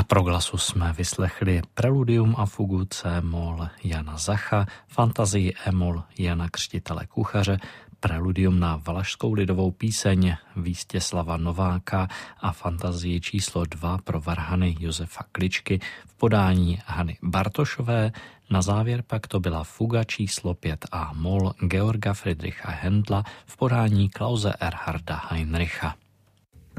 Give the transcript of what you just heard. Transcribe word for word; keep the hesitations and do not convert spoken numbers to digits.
Na Proglasu jsme vyslechli Preludium a fugu C-moll Jana Zacha, fantazii E-moll Jana Křtitele Kuchaře, Preludium na valašskou lidovou píseň Vítězslava Nováka a fantazii číslo dva pro varhany Josefa Kličky v podání Hany Bartošové. Na závěr pak to byla fuga číslo pět A-moll Georga Friedricha Händla v podání Klause Erharda Heinricha.